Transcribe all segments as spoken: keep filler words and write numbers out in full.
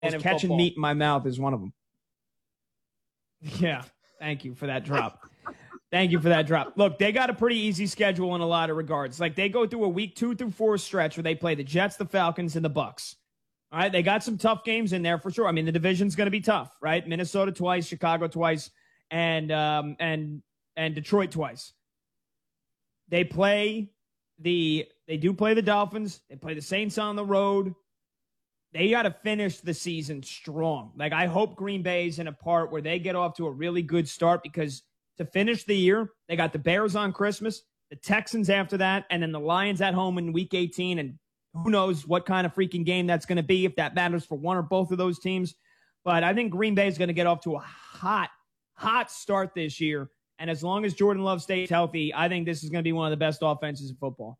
And catching football. Meat in my mouth is one of them. Yeah. Thank you for that drop. Thank you for that drop. Look, they got a pretty easy schedule in a lot of regards. Like, they go through a week two through four stretch where they play the Jets, the Falcons, and the Bucks. All right, they got some tough games in there for sure. I mean, the division's going to be tough, right? Minnesota twice, Chicago twice, and um, and and Detroit twice. They play the they do play the Dolphins. They play the Saints on the road. They got to finish the season strong. Like, I hope Green Bay's in a part where they get off to a really good start, because to finish the year, they got the Bears on Christmas, the Texans after that, and then the Lions at home in week eighteen, and who knows what kind of freaking game that's going to be, if that matters for one or both of those teams. But I think Green Bay is going to get off to a hot, hot start this year. And as long as Jordan Love stays healthy, I think this is going to be one of the best offenses in football.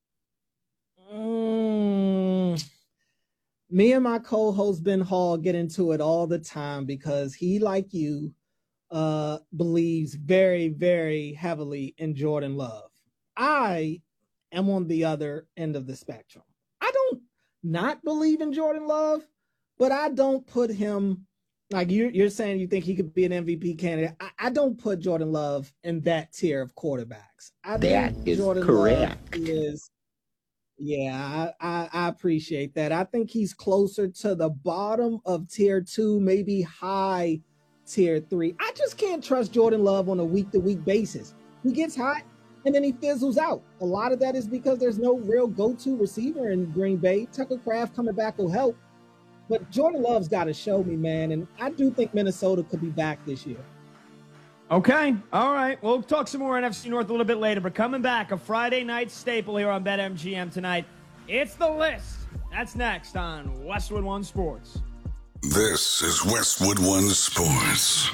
Mm, me and my co-host Ben Hall get into it all the time, because he, like you, uh, believes very, very heavily in Jordan Love. I am on the other end of the spectrum. I don't not believe in Jordan Love, but I don't put him, like you're, you're saying you think he could be an M V P candidate. I, I don't put Jordan Love in that tier of quarterbacks. I that think is Jordan correct. Love is, yeah, I, I, I appreciate that. I think he's closer to the bottom of tier two, maybe high tier three. I just can't trust Jordan Love on a week-to-week basis. He gets hot, and then he fizzles out. A lot of that is because there's no real go-to receiver in Green Bay. Tucker Kraft coming back will help. But Jordan Love's got to show me, man. And I do think Minnesota could be back this year. Okay. All right. We'll talk some more N F C North a little bit later. But coming back, a Friday night staple here on BetMGM tonight. It's The List. That's next on Westwood One Sports. This is Westwood One Sports.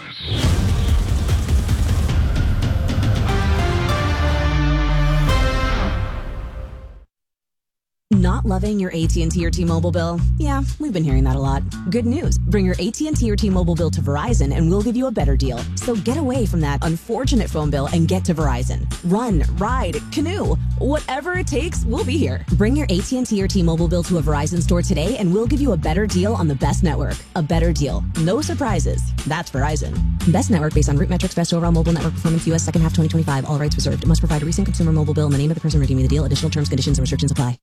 Not loving your A T and T or T-Mobile bill? Yeah, we've been hearing that a lot. Good news. Bring your A T and T or T-Mobile bill to Verizon and we'll give you a better deal. So get away from that unfortunate phone bill and get to Verizon. Run, ride, canoe, whatever it takes, we'll be here. Bring your A T and T or T-Mobile bill to a Verizon store today and we'll give you a better deal on the best network. A better deal. No surprises. That's Verizon. Best network based on root metrics, best overall mobile network performance, U S second half twenty twenty-five. All rights reserved. Must provide a recent consumer mobile bill and the name of the person redeeming the deal. Additional terms, conditions, and restrictions apply.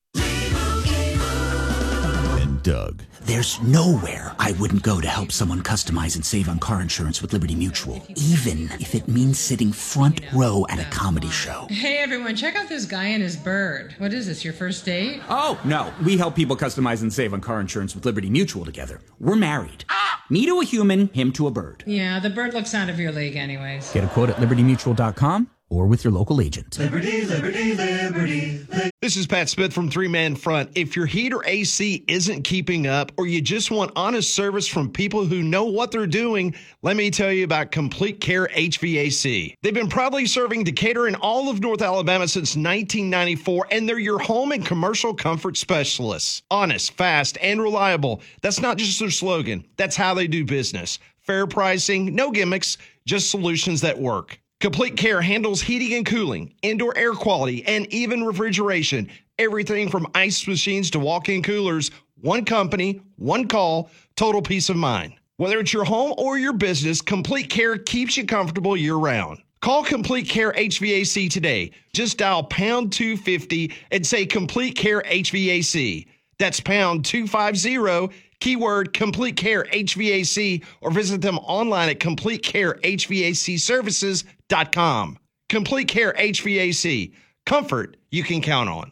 Doug. There's nowhere I wouldn't go to help someone customize and save on car insurance with Liberty Mutual, even if it means sitting front row at a comedy show. Hey everyone, check out this guy and his bird. What is this, your first date? Oh, no. We help people customize and save on car insurance with Liberty Mutual together. We're married. Me to a human, him to a bird. Yeah, the bird looks out of your league anyways. Get a quote at liberty mutual dot com or with your local agent. Liberty, liberty, liberty, liberty. This is Pat Smith from Three Man Front. If your heat or A C isn't keeping up, or you just want honest service from people who know what they're doing, let me tell you about Complete Care H V A C. They've been proudly serving Decatur and all of North Alabama since nineteen ninety-four, and they're your home and commercial comfort specialists. Honest, fast, and reliable. That's not just their slogan. That's how they do business. Fair pricing, no gimmicks, just solutions that work. Complete Care handles heating and cooling, indoor air quality, and even refrigeration. Everything from ice machines to walk-in coolers. One company, one call, total peace of mind. Whether it's your home or your business, Complete Care keeps you comfortable year-round. Call Complete Care H V A C today. Just dial pound two fifty and say Complete Care H V A C. That's pound two fifty, keyword Complete Care H V A C, or visit them online at complete care h v a c services dot com. Complete Care H V A C. Comfort you can count on.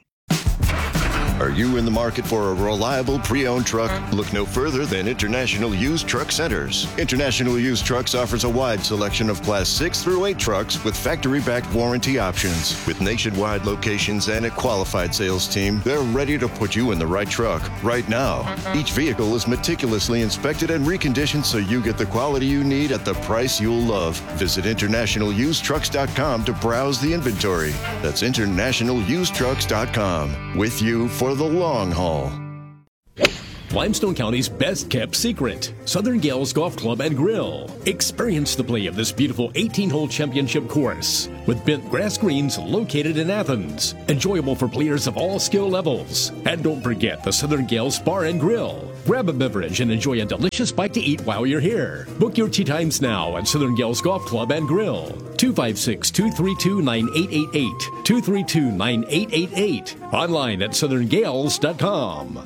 Are you in the market for a reliable pre-owned truck? Look no further than International Used Truck Centers. International Used Trucks offers a wide selection of Class six through eight trucks with factory-backed warranty options. With nationwide locations and a qualified sales team, they're ready to put you in the right truck right now. Each vehicle is meticulously inspected and reconditioned so you get the quality you need at the price you'll love. Visit international used trucks dot com to browse the inventory. That's international used trucks dot com. With you for the long haul. Limestone County's best-kept secret, Southern Gales Golf Club and Grill. Experience the play of this beautiful eighteen-hole championship course with bent grass greens located in Athens. Enjoyable for players of all skill levels. And don't forget the Southern Gales Bar and Grill. Grab a beverage and enjoy a delicious bite to eat while you're here. Book your tee times now at Southern Gales Golf Club and Grill. two five six, two three two, nine eight eight eight. two three two, nine eight eight eight. Online at southern gales dot com.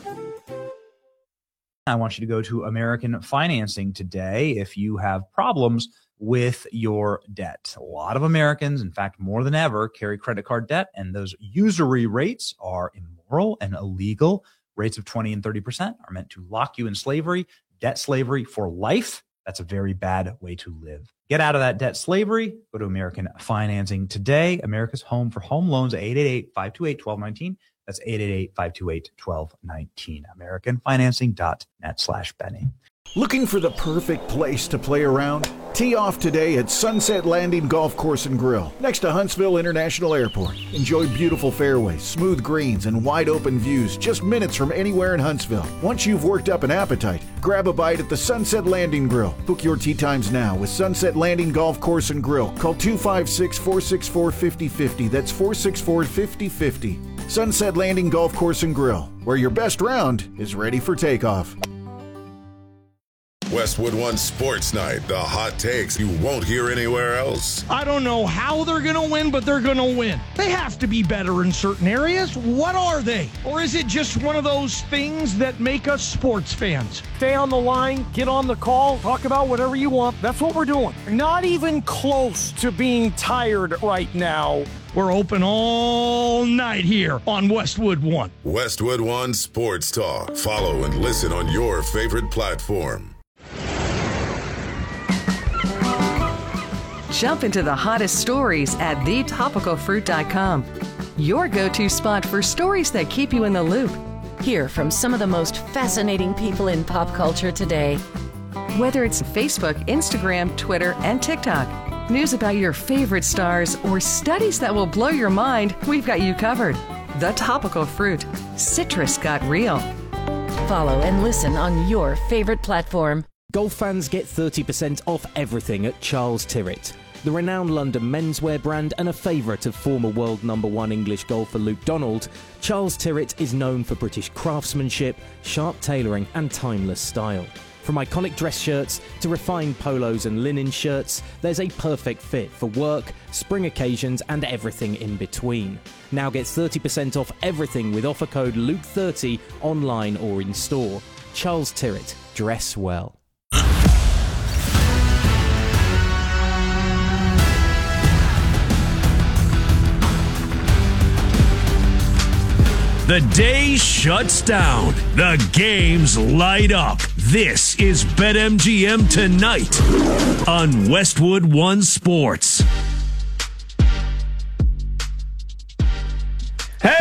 I want you to go to American Financing today if you have problems with your debt. A lot of Americans, in fact, more than ever, carry credit card debt, and those usury rates are immoral and illegal. Rates of twenty and thirty percent are meant to lock you in slavery, debt slavery for life. That's a very bad way to live. Get out of that debt slavery. Go to American Financing today. America's home for home loans, eight eight eight, five two eight, one two one nine. That's eight eight eight, five two eight, one two one nine. American Financing dot net slash Benny. Looking for the perfect place to play around? Tee off today at Sunset Landing Golf Course and Grill, next to Huntsville International Airport. Enjoy beautiful fairways, smooth greens, and wide open views just minutes from anywhere in Huntsville. Once you've worked up an appetite, grab a bite at the Sunset Landing Grill. Book your tee times now with Sunset Landing Golf Course and Grill. Call two five six, four six four, five zero five zero. That's four six four, five zero five zero. Sunset Landing Golf Course and Grill, where your best round is ready for takeoff. Westwood One Sports Night, the hot takes you won't hear anywhere else. I don't know how they're going to win, but they're going to win. They have to be better in certain areas. What are they? Or is it just one of those things that make us sports fans? Stay on the line, get on the call, talk about whatever you want. That's what we're doing. Not even close to being tired right now. We're open all night here on Westwood One. Westwood One Sports Talk. Follow and listen on your favorite platform. Jump into the hottest stories at the topical fruit dot com. Your go-to spot for stories that keep you in the loop. Hear from some of the most fascinating people in pop culture today. Whether it's Facebook, Instagram, Twitter, and TikTok, news about your favorite stars, or studies that will blow your mind, we've got you covered. The Topical Fruit. Citrus got real. Follow and listen on your favorite platform. Golf fans get thirty percent off everything at Charles Tyrrett. The renowned London menswear brand and a favourite of former world number one English golfer Luke Donald, Charles Tyrrett is known for British craftsmanship, sharp tailoring and timeless style. From iconic dress shirts to refined polos and linen shirts, there's a perfect fit for work, spring occasions and everything in between. Now get thirty percent off everything with offer code Luke thirty online or in store. Charles Tyrrett, dress well. The day shuts down. The games light up. This is BetMGM Tonight on Westwood One Sports. Hey,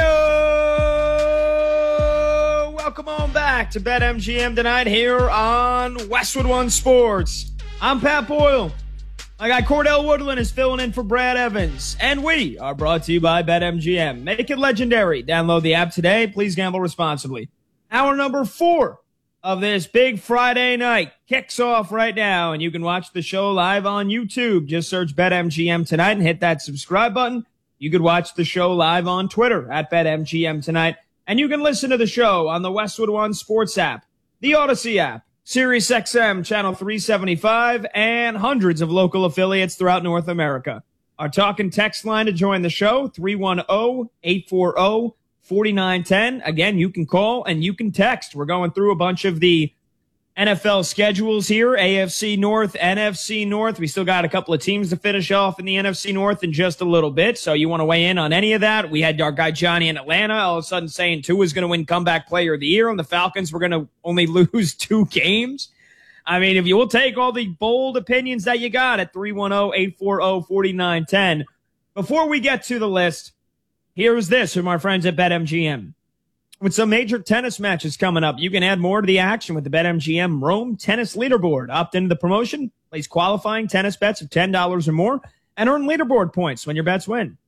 welcome on back to BetMGM Tonight here on Westwood One Sports. I'm Pat Boyle. My guy Cordell Woodland is filling in for Brad Evans. And we are brought to you by BetMGM. Make it legendary. Download the app today. Please gamble responsibly. Hour number four of this big Friday night kicks off right now. And you can watch the show live on YouTube. Just search BetMGM Tonight and hit that subscribe button. You could watch the show live on Twitter at BetMGM Tonight. And you can listen to the show on the Westwood One Sports app, the Odyssey app, Sirius X M Channel three seventy-five, and hundreds of local affiliates throughout North America. Our talk and text line to join the show, three one zero, eight four zero, four nine one zero. Again, you can call and you can text. We're going through a bunch of the N F L schedules here, A F C North, N F C North. We still got a couple of teams to finish off in the N F C North in just a little bit. So you want to weigh in on any of that? We had our guy Johnny in Atlanta all of a sudden saying Tua's going to win comeback player of the year, and the Falcons were going to only lose two games. I mean, if you will take all the bold opinions that you got at three one zero, eight four zero, four nine one zero. Before we get to the list, here's this from our friends at BetMGM. With some major tennis matches coming up, you can add more to the action with the BetMGM Rome Tennis Leaderboard. Opt into the promotion, place qualifying tennis bets of ten dollars or more, and earn leaderboard points when your bets win.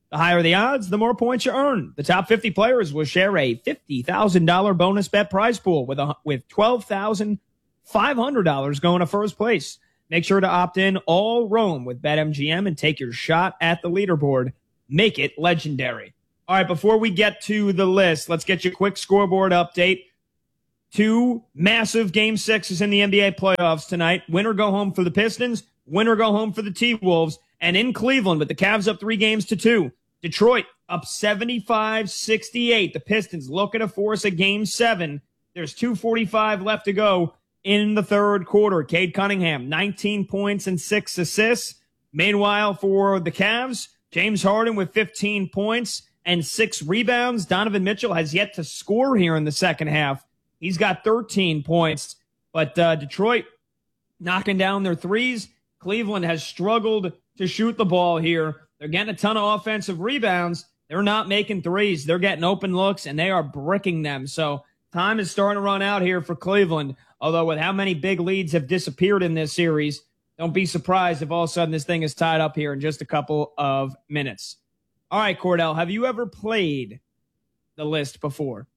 The higher the odds, the more points you earn. The top fifty players will share a fifty thousand dollars bonus bet prize pool with a, with twelve thousand five hundred dollars going to first place. Make sure to opt in all Rome with BetMGM and take your shot at the leaderboard. Make it legendary. All right, before we get to the list, let's get you a quick scoreboard update. Two massive game sixes in the N B A playoffs tonight. Winner go home for the Pistons. Winner go home for the T-Wolves. And in Cleveland, with the Cavs up three games to two, Detroit up seventy-five sixty-eight. The Pistons looking to force a game seven. There's two forty-five left to go in the third quarter. Cade Cunningham, nineteen points and six assists. Meanwhile, for the Cavs, James Harden with fifteen points and six rebounds. Donovan Mitchell has yet to score here in the second half. He's got thirteen points. But uh, Detroit knocking down their threes. Cleveland has struggled to shoot the ball here. They're getting a ton of offensive rebounds. They're not making threes. They're getting open looks, and they are bricking them. So time is starting to run out here for Cleveland. Although with how many big leads have disappeared in this series, don't be surprised if all of a sudden this thing is tied up here in just a couple of minutes. All right, Cordell, have you ever played the list before?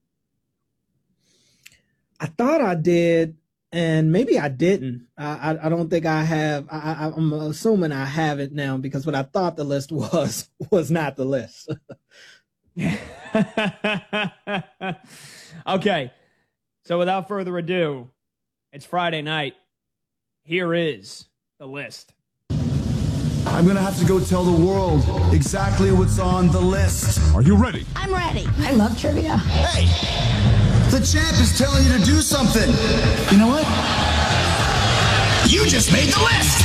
I thought I did, and maybe I didn't. I, I, I don't think I have. I, I, I'm assuming I have it now because what I thought the list was was not the list. Okay, so without further ado, it's Friday night. Here is the list. I'm going to have to go tell the world exactly what's on the list. Are you ready? I'm ready. I love trivia. Hey, the champ is telling you to do something. You know what? You just made the list.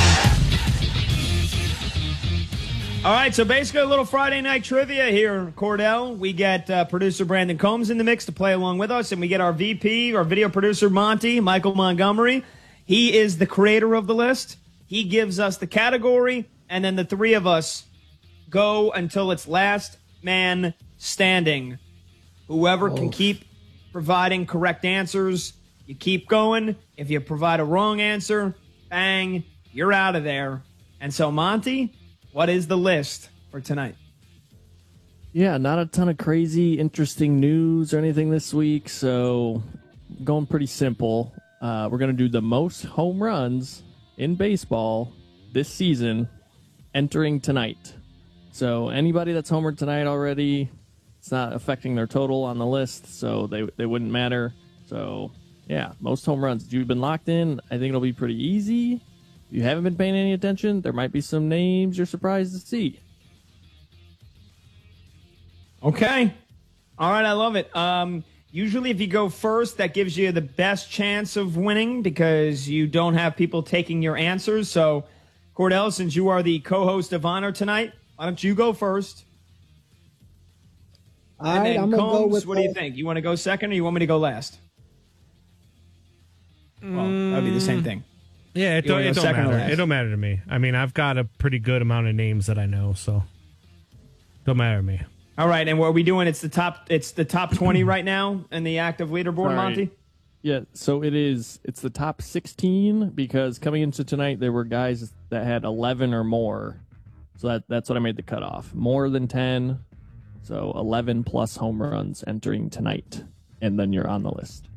All right, so basically a little Friday night trivia here, Cordell. We get uh, producer Brandon Combs in the mix to play along with us, and we get our V P, our video producer Monty, Michael Montgomery. He is the creator of the list. He gives us the category, and then the three of us go until it's last man standing. Whoever oh. can keep providing correct answers, you keep going. If you provide a wrong answer, bang, you're out of there. And so, Monty, what is the list for tonight? Yeah, not a ton of crazy, interesting news or anything this week, so going pretty simple. Uh, we're going to do the most home runs in baseball this season entering tonight. So anybody that's homered tonight already, it's not affecting their total on the list, so they they wouldn't matter. So, yeah, most home runs. If you've been locked in, I think it'll be pretty easy. If you haven't been paying any attention, there might be some names you're surprised to see. Okay. All right, I love it. Um, usually if you go first, that gives you the best chance of winning because you don't have people taking your answers. So, Cordell, since you are the co-host of honor tonight, why don't you go first? All and right, then I'm gonna Combs, go with. What do you think? You want to go second, or you want me to go last? Well, that would be the same thing. Yeah, it You don't, wanna it go don't second or matter. last? It don't matter to me. I mean, I've got a pretty good amount of names that I know, so don't matter to me. All right, and what are we doing? It's the top. It's the top twenty right now in the active leaderboard, Sorry. Monty. Yeah, so it is. It's the top sixteen because coming into tonight, there were guys that had eleven or more. So that that's what I made the cutoff. More than ten. So eleven plus home runs entering tonight, and then you're on the list.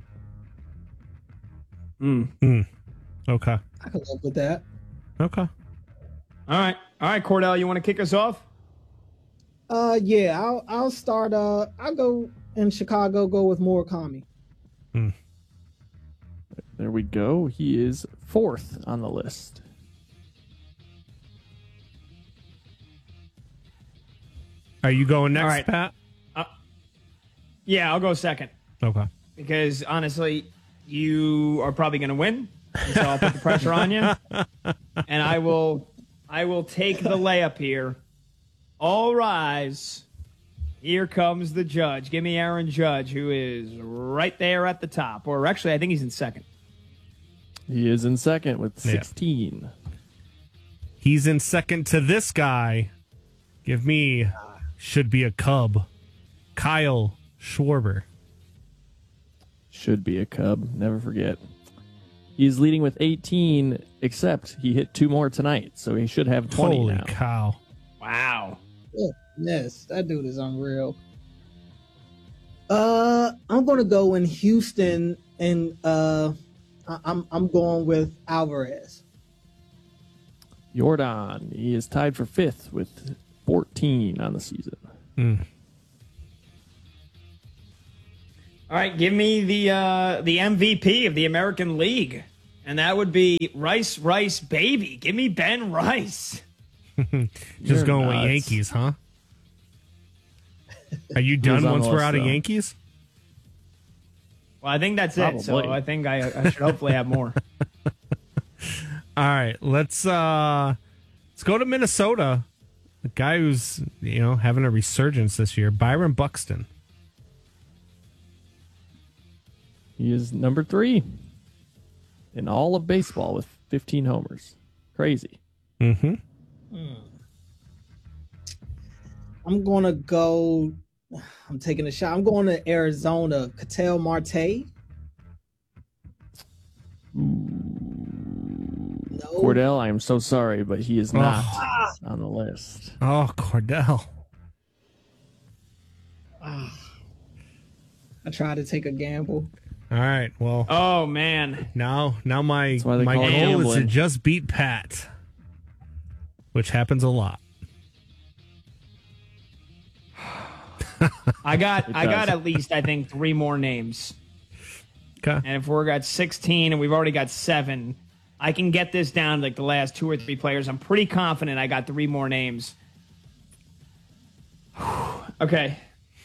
Mm. Mm. Okay. I can live with that. Okay. All right. All right, Cordell, you want to kick us off? Uh, yeah, I'll I'll start. Uh, I'll go in Chicago. Go with Murakami. Hmm. There we go. He is fourth on the list. Are you going next, All right. Pat? Uh, yeah, I'll go second. Okay. Because honestly, you are probably going to win, and so I'll put the pressure on you, and I will, I will take the layup here. All rise. Here comes the judge. Give me Aaron Judge, who is right there at the top, or actually, I think he's in second. He is in second with Yeah. sixteen. He's in second to this guy. Give me, should be a Cub, Kyle Schwarber. Should be a Cub. Never forget. He's leading with eighteen, except he hit two more tonight, so he should have twenty Holy now. cow. Wow. Good goodness, that dude is unreal. Uh, I'm gonna go in Houston, and uh, I- I'm I'm going with Alvarez. Jordan, he is tied for fifth with fourteen on the season. Mm. All right, give me the uh, the M V P of the American League, and that would be Rice Rice Baby. Give me Ben Rice. Just You're going nuts. with Yankees, huh? Are you He done was on once the we're list, out of though. Yankees? Well, I think that's it. So Probably. I think I, I should hopefully have more. All right, let's uh let's go to Minnesota. The guy who's, you know, having a resurgence this year, Byron Buxton. He is number three in all of baseball with fifteen homers. Crazy. Mm-hmm. I'm gonna go. I'm taking a shot. I'm going to Arizona. Ketel Marte. No. Cordell, I am so sorry, but he is Oh. not on the list. Oh, Cordell. I tried to take a gamble. All right, well. Oh man. Now, now my why they my call goal it is to gambling. just beat Pat, which happens a lot. I got It I got does. at least I think three more names. Okay. And if we're at sixteen and we've already got seven, I can get this down to like the last two or three players. I'm pretty confident I got three more names. Okay.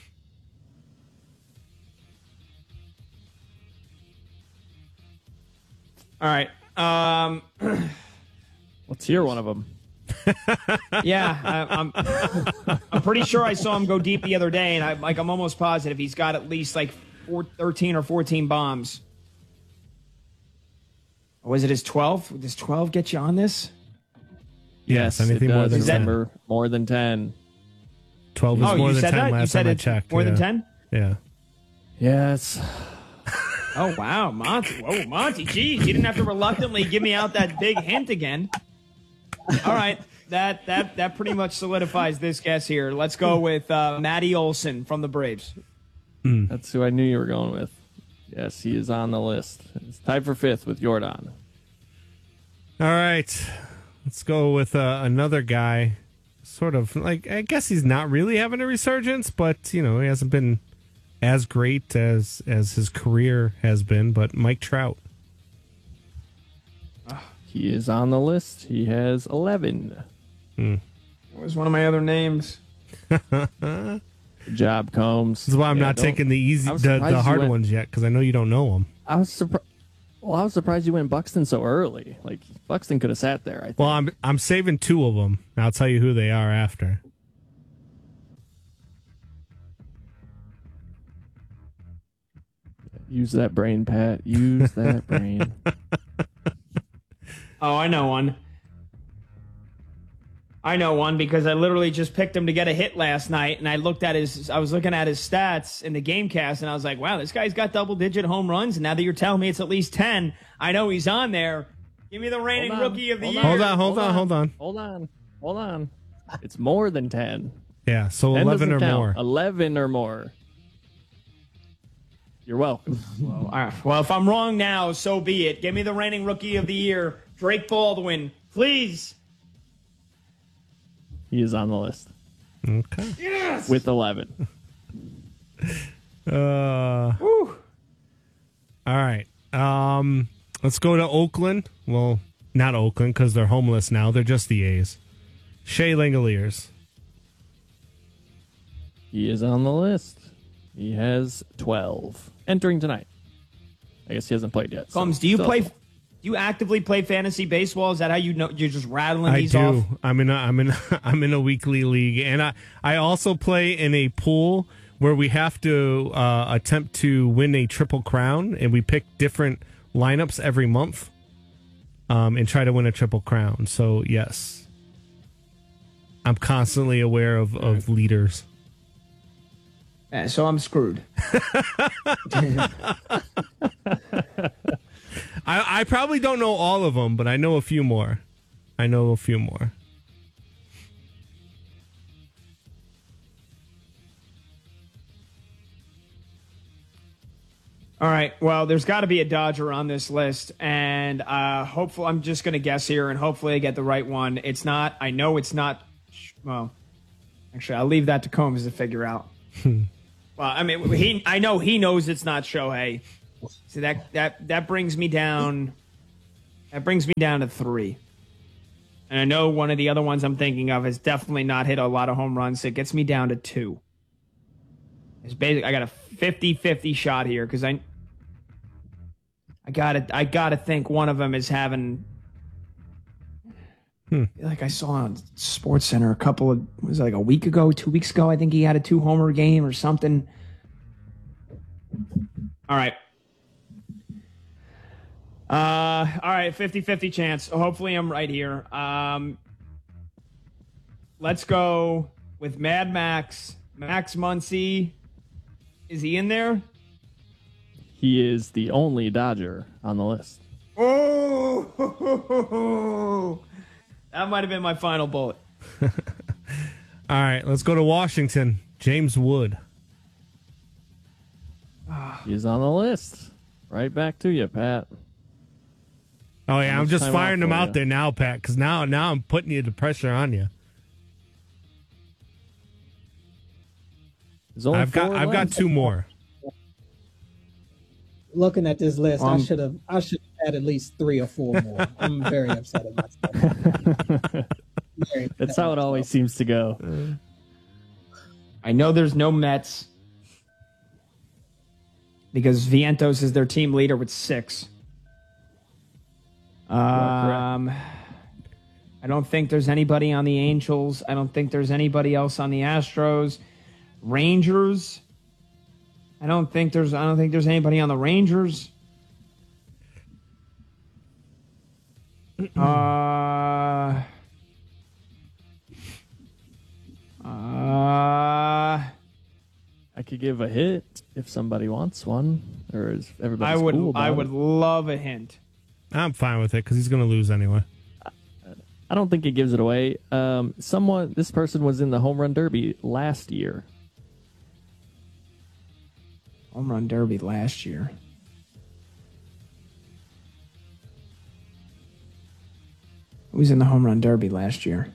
All right. Um, Let's hear one of them. yeah, I, I'm. I'm pretty sure I saw him go deep the other day, and I like. I'm almost positive he's got at least like four, thirteen or fourteen bombs. Or was it his twelve? Does twelve get you on this? Yes, it anything more does. than ten. Remember, more than ten. twelve is Oh, more you than said ten that? You last said time I it's checked. more than yeah. ten? Yeah. Yes. Oh wow, Monty! Whoa, Monty! Geez, you didn't have to reluctantly give me out that big hint again. All right, that that that pretty much solidifies this guess here. Let's go with uh, Matty Olson from the Braves. That's who I knew you were going with. Yes, he is on the list. It's tied for fifth with Jordan. All right, let's go with uh, another guy. Sort of like, I guess he's not really having a resurgence, but you know he hasn't been as great as as his career has been. But Mike Trout. He is on the list. He has eleven. Hmm. What was one of my other names? Good job, Combs. This is why I'm Yeah, not don't- taking the easy, I was the, surprised the you hard went- ones yet because I know you don't know them. I was surprised. Well, I was surprised you went Buxton so early. Like Buxton could have sat there. I think. Well, I'm I'm saving two of them. I'll tell you who they are after. Use that brain, Pat. Use that brain. Oh, I know one. I know one because I literally just picked him to get a hit last night, and I looked at his. I was looking at his stats in the GameCast, and I was like, "Wow, this guy's got double-digit home runs." And now that you're telling me it's at least ten, I know he's on there. Give me the reigning Hold on, rookie of the hold year. on, Hold on, hold on, hold on. Hold on. Hold on. It's more than ten. Yeah, so ten eleven doesn't or count. more. Eleven or more. You're welcome. Well, all right. Well, if I'm wrong now, so be it. Give me the reigning rookie of the year, Drake Baldwin, please. He is on the list Okay. Yes. with eleven. Uh. All right. Um. Let's go to Oakland. Well, not Oakland because they're homeless now. They're just the A's. Shea Langoliers. He is on the list. He has twelve. Entering tonight. I guess he hasn't played yet. so Combs, do you still- play? Do you actively play fantasy baseball? Is that how you know you're just rattling I these do. off? I'm in. A, I'm in. I'm in a weekly league, and I. I also play in a pool where we have to uh, attempt to win a triple crown, and we pick different lineups every month, um, and try to win a triple crown. So yes, I'm constantly aware of, of leaders. Yeah, so I'm screwed. I, I probably don't know all of them, but I know a few more. I know a few more. All right. Well, there's got to be a Dodger on this list, and uh, hopefully, I'm just going to guess here, and hopefully, I get the right one. It's not. I know it's not. Well, actually, I'll leave that to Combs to figure out. Well, I mean, he. I know he knows it's not Shohei. So that that that brings me down. That brings me down to three. And I know one of the other ones I'm thinking of has definitely not hit a lot of home runs. So it gets me down to two. It's basically I got a fifty-fifty shot here because I. I gotta, I gotta think one of them is having, hmm. like I saw on Sports Center a couple of, was it like a week ago, two weeks ago? I think he had a two homer game or something. All right. Uh, all right, fifty-fifty chance. Hopefully I'm right here. Um, let's go with Mad Max. Max Muncy. Is he in there? He is the only Dodger on the list. Oh, that might have been my final bullet. All right, let's go to Washington. James Wood. He's on the list. Right back to you, Pat. Oh yeah, I'm just firing them out you? there now, Pat, because now, now I'm putting you the pressure on you. I've got, I've got two more. Looking at this list, Um, I should have I should have had at least three or four more. I'm very upset at myself. Very upset That's how it always seems to go. I know there's no Mets because Vientos is their team leader with six. Um, I don't think there's anybody on the Angels. I don't think there's anybody else on the Astros. Rangers. I don't think there's. I don't think there's anybody on the Rangers. Uh, uh, I could give a hit if somebody wants one, or is everybody? I would. Cool about I it? would love a hint. I'm fine with it because he's going to lose anyway. I don't think it gives it away. Um, someone. This person was in the home run derby last year. Home run derby last year. Who was in the home run derby last year?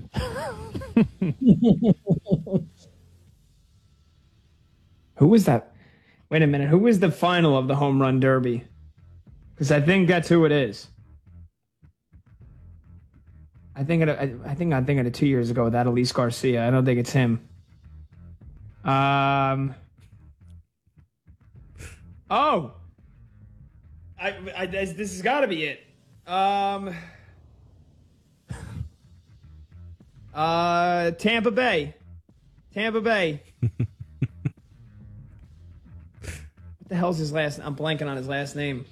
Who was that? Wait a minute. Who was the final of the home run derby? Because I think that's who it is. I think it, I, I think I'm thinking of two years ago with Adolis Garcia. I don't think it's him. Um. Oh, I, I this, this has got to be it. Um. Uh, Tampa Bay. Tampa Bay. What the hell's his last? I'm blanking on his last name.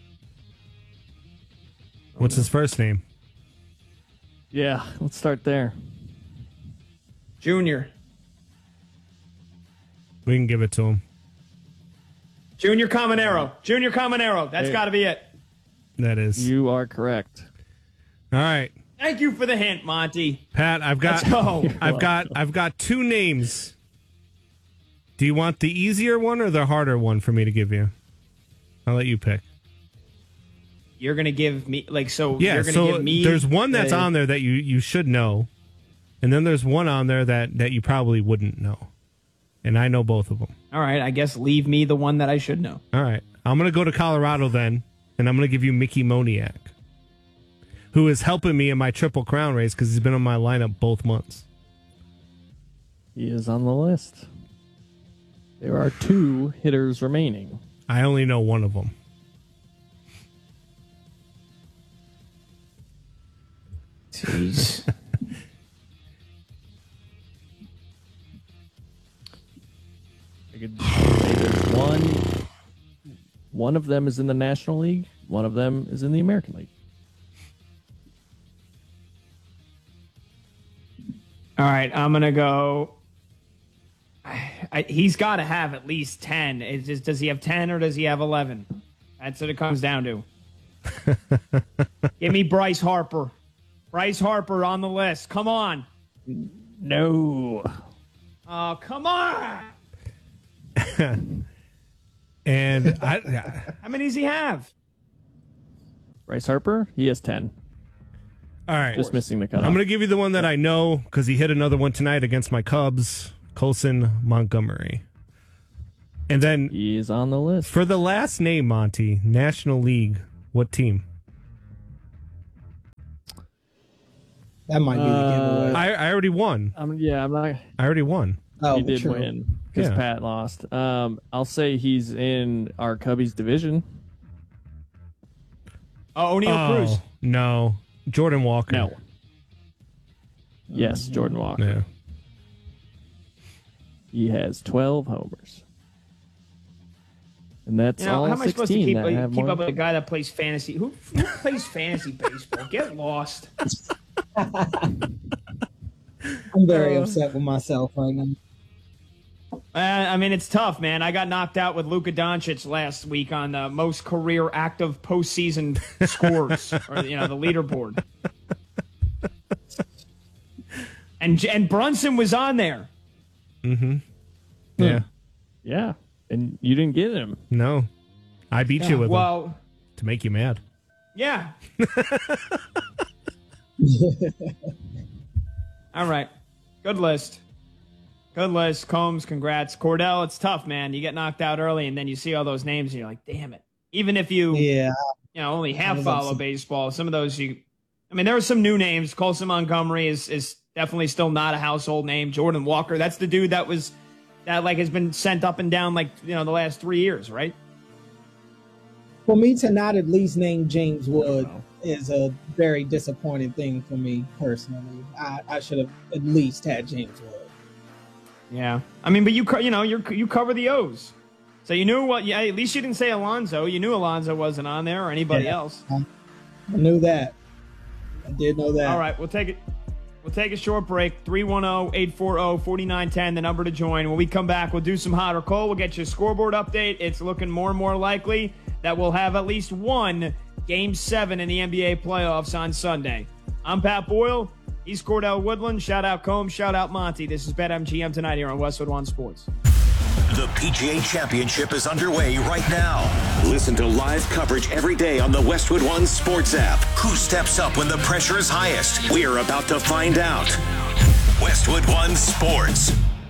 What's his first name? Yeah, let's start there. Junior. We can give it to him. Junior Caminero. Junior Caminero. That's Hey. got to be it. That is. You are correct. All right. Thank you for the hint, Monty. Pat, I've got Let's go. I've got I've got two names. Do you want the easier one or the harder one for me to give you? I'll let you pick. You're gonna give me like so. Yeah, you're gonna so give me there's one that's the- on there that you, you should know, and then there's one on there that, that you probably wouldn't know, and I know both of them. All right, I guess leave me the one that I should know. All right, I'm gonna go to Colorado then, and I'm gonna give you Mickey Moniak, who is helping me in my Triple Crown race because he's been on my lineup both months. He is on the list. There are two hitters remaining. I only know one of them. Jeez. I could say there's one. One of them is in the National League. One of them is in the American League. All right, I'm gonna go. I, I, he's got to have at least ten. It's just, does he have ten or does he have eleven? That's what it comes down to. Give me Bryce Harper. Bryce Harper on the list. Come on. No. Oh, come on. And I, how many does he have? Bryce Harper, he has ten. All right. Just missing the cutoff. I'm going to give you the one that I know because he hit another one tonight against my Cubs, Colson Montgomery. And then he is on the list. For the last name, Monty, National League, what team? That might be the giveaway. I, I already won. Um, yeah, I'm not. I already won. Oh, he did true. win because Yeah. Pat lost. Um, I'll say he's in our Cubbies division. Oh, O'Neal Oh, Cruz. no. Jordan Walker. No. Yes, Jordan Walker. Yeah. He has twelve homers. And that's You know, all how am I supposed to sixteen keep, that uh, have keep more. up with a guy that plays fantasy? Who, who plays fantasy baseball? Get lost. I'm very upset with myself right now. Uh, I mean, it's tough, man. I got knocked out with Luka Doncic last week on the most career active postseason scores, or you know, the leaderboard. And and Brunson was on there. Mm-hmm. Yeah. Yeah. And you didn't get him. No. I beat Yeah, you with well, him to make you mad. Yeah. All right. Good list. Good list. Combs, congrats. Cordell, it's tough, man. You get knocked out early, and then you see all those names, and you're like, damn it. Even if you, Yeah. you know, only half was follow upset. baseball, some of those you, I mean, there are some new names. Colson Montgomery is is definitely still not a household name. Jordan Walker, that's the dude that was, that like has been sent up and down like, you know, the last three years, right? For me to not at least name James Wood is a very disappointing thing for me personally. I, I should have at least had James Wood. Yeah, I mean, but you co- you know you you cover the O's, so you knew what. Yeah, at least you didn't say Alonso. You knew Alonso wasn't on there or anybody Yeah. else. I knew that. I did know that. All right, we'll take it. We'll take a short break. three one zero, eight four zero, four nine one zero, the number to join. When we come back, we'll do some hot or cold. We'll get you a scoreboard update. It's looking more and more likely that we'll have at least one Game seven in the N B A playoffs on Sunday. I'm Pat Boyle. He's Cordell Woodland. Shout out Combs. Shout out Monty. This is BetMGM tonight here on Westwood One Sports. The P G A Championship is underway right now. Listen to live coverage every day on the Westwood One Sports app. Who steps up when the pressure is highest? We're about to find out. Westwood One Sports.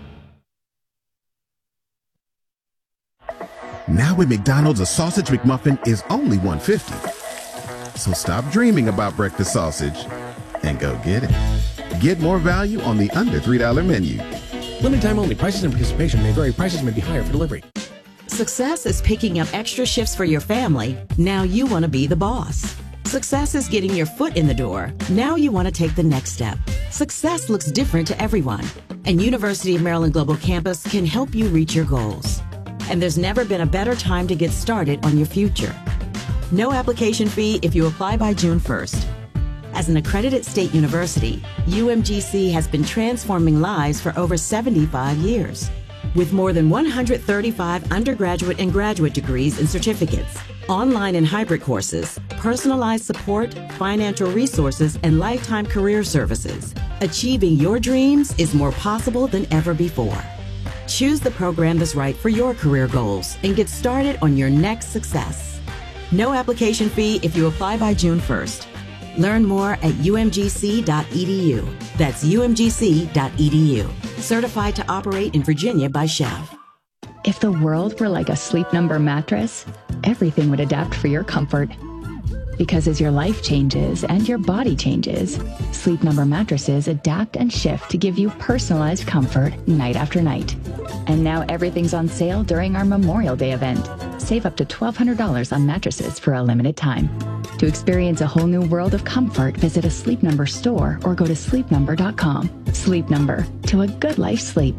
Now at McDonald's, a sausage McMuffin is only one fifty. So stop dreaming about breakfast sausage and go get it. Get more value on the under three dollar menu. Limited time only. Prices and participation may vary. Prices may be higher for delivery. Success is picking up extra shifts for your family. Now you want to be the boss. Success is getting your foot in the door. Now you want to take the next step. Success looks different to everyone, and University of Maryland Global Campus can help you reach your goals. And there's never been a better time to get started on your future. No application fee if you apply by June first. As an accredited state university, U M G C has been transforming lives for over seventy-five years. With more than one hundred thirty-five undergraduate and graduate degrees and certificates, online and hybrid courses, personalized support, financial resources, and lifetime career services, achieving your dreams is more possible than ever before. Choose the program that's right for your career goals and get started on your next success. No application fee if you apply by June first. Learn more at U M G C dot E D U. That's U M G C dot E D U. Certified to operate in Virginia by Chev. If the world were like a Sleep Number mattress, everything would adapt for your comfort. Because as your life changes and your body changes, Sleep Number mattresses adapt and shift to give you personalized comfort night after night. And now everything's on sale during our Memorial Day event. Save up to twelve hundred dollars on mattresses for a limited time. To experience a whole new world of comfort, visit a Sleep Number store or go to sleep number dot com. Sleep Number, to a good life sleep.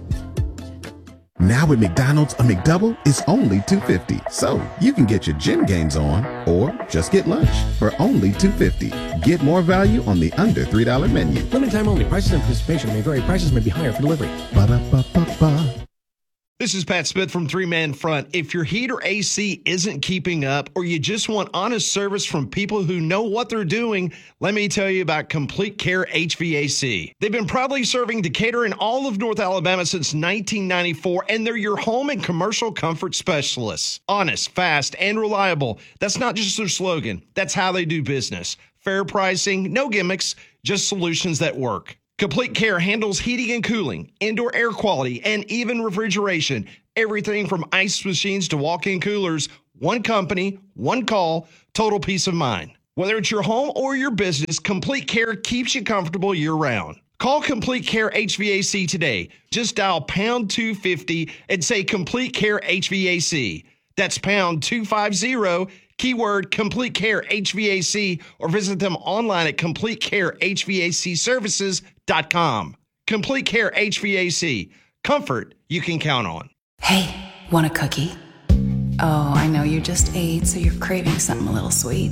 Now at McDonald's, a McDouble is only two fifty. So you can get your gym gains on or just get lunch for only two fifty. Get more value on the under three dollar menu. Limited time only. Prices and participation may vary. Prices may be higher for delivery. Ba-da-ba-ba-ba. This is Pat Smith from Three Man Front. If your heat or A C isn't keeping up, or you just want honest service from people who know what they're doing, let me tell you about Complete Care H V A C. They've been proudly serving Decatur and all of North Alabama since nineteen ninety-four, and they're your home and commercial comfort specialists. Honest, fast, and reliable. That's not just their slogan. That's how they do business. Fair pricing, no gimmicks, just solutions that work. Complete Care handles heating and cooling, indoor air quality, and even refrigeration. Everything from ice machines to walk-in coolers. One company, one call, total peace of mind. Whether it's your home or your business, Complete Care keeps you comfortable year-round. Call Complete Care H V A C today. Just dial pound two fifty and say Complete Care H V A C. That's pound two fifty, keyword Complete Care H V A C, or visit them online at complete care h v a c services dot com. Complete Care H V A C. Comfort you can count on. Hey, want a cookie? Oh, I know you just ate, so you're craving something a little sweet.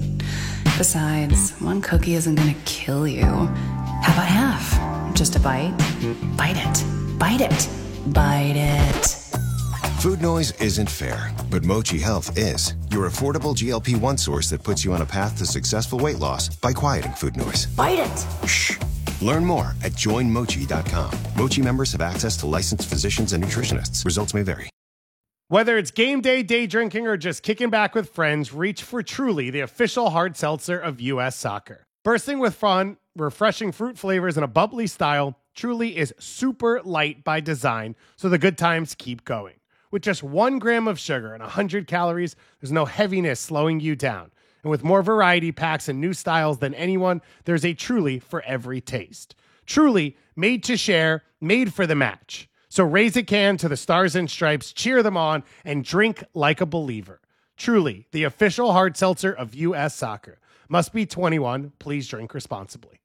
Besides, one cookie isn't gonna kill you. How about half? Just a bite? Bite it. Bite it. Bite it. Food noise isn't fair, but Mochi Health is. Your affordable G L P one source that puts you on a path to successful weight loss by quieting food noise. Bite it. Shh. Learn more at join mochi dot com. Mochi members have access to licensed physicians and nutritionists. Results may vary. Whether it's game day, day drinking, or just kicking back with friends, reach for Truly, the official hard seltzer of U S Soccer. Bursting with fun, refreshing fruit flavors, and a bubbly style, Truly is super light by design, so the good times keep going. With just one gram of sugar and one hundred calories, there's no heaviness slowing you down. And with more variety packs and new styles than anyone, there's a Truly for every taste. Truly, made to share, made for the match. So raise a can to the Stars and Stripes, cheer them on, and drink like a believer. Truly, the official hard seltzer of U S Soccer. Must be twenty-one. Please drink responsibly.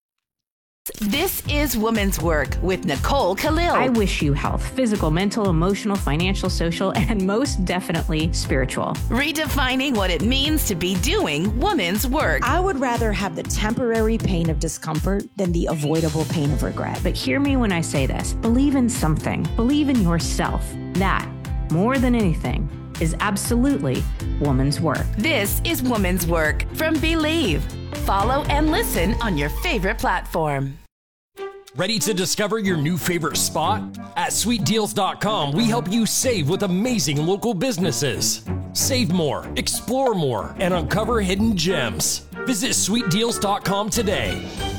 This is Woman's Work with Nicole Khalil. I wish you health, physical, mental, emotional, financial, social, and most definitely spiritual. Redefining what it means to be doing woman's work. I would rather have the temporary pain of discomfort than the avoidable pain of regret. But hear me when I say this. Believe in something. Believe in yourself. That, more than anything, is absolutely woman's work. This is Woman's Work from Believe. Follow and listen on your favorite platform. Ready to discover your new favorite spot? At sweet deals dot com, we help you save with amazing local businesses. Save more, explore more, and uncover hidden gems. Visit sweet deals dot com today.